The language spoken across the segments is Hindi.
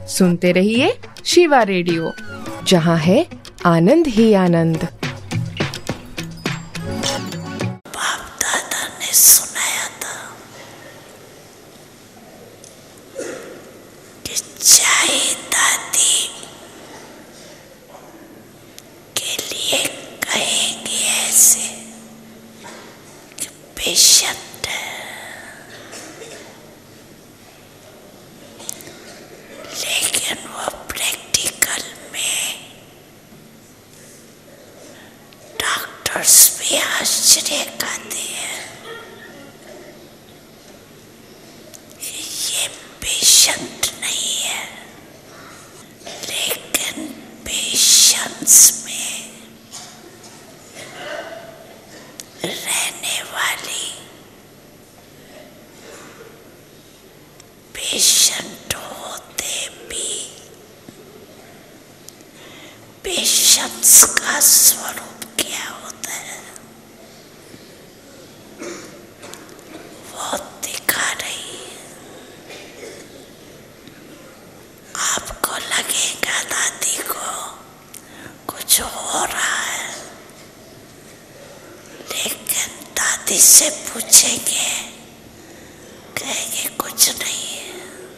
सुनते रहिए शिवा रेडियो, जहाँ है आनंद ही आनंद। बाप दादा ने सुनाया था कि चाहे दादी के लिए कहेंगे ऐसे कि पेशेंट लेकिन वो प्रैक्टिकल में डॉक्टर्स भी आश्चर्य खाते हैं कि ये पेशेंट नहीं है, लेकिन पेशेंस में रहने वाली पेशेंट होते भी पेशेंस का स्वरूप क्या होता है वो दिखा रही है। आपको लगेगा दादी को कुछ हो रहा है, लेकिन दादी से पूछेंगे, कहेंगे कुछ नहीं है,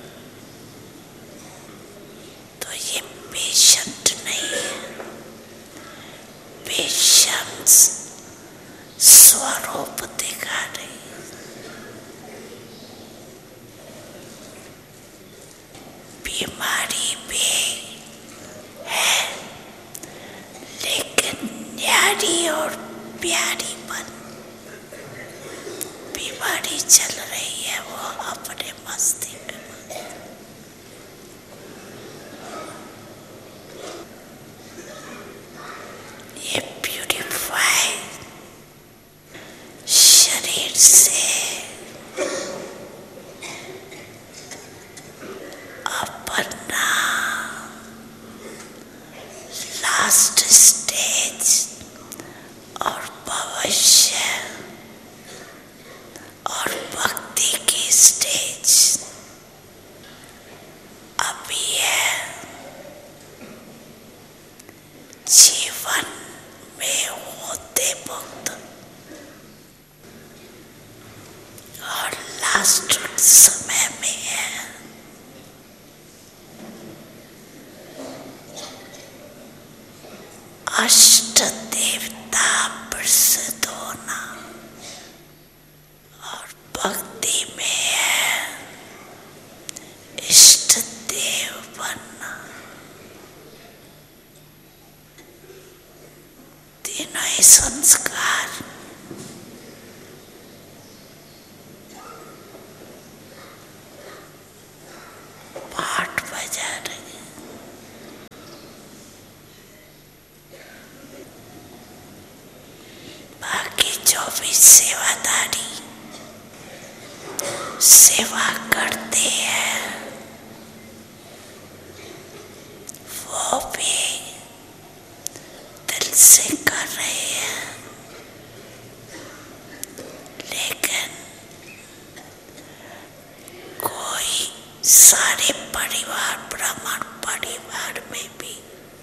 तो ये पेशेंट नहीं है। पेशेंस स्वरूप दिखा रही है। बीमारी भी है, लेकिन न्यारी और प्यारी बन बीमारी चल रही है वो अपने मस्ती में। ये प्यूरिफाई शरीर से अपना लास्ट स्टेज और भविष्य और भक्ति की स्टेज अभी है। जीवन में होते मुक्त और लास्ट समय में है। अष्ट देवता प्रसिद्ध होना और भक्ति में है इष्ट देव बनना। तीनों ही संस्कार पाठ बजा रहे हैं। बाकी जो भी सेवादारी सेवा करते हैं वो भी दिल से कर रहे हैं, लेकिन कोई सारे परिवार ब्राह्मण परिवार में भी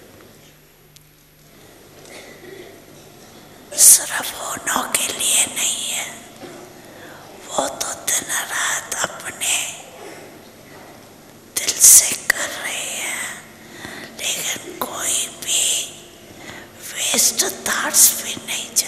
सिर्फ होनों के लिए नहीं है, वो तो दिन रात अपने दिल से कर रहे हैं, लेकिन कोई भी वेस्ट थॉट्स भी नहीं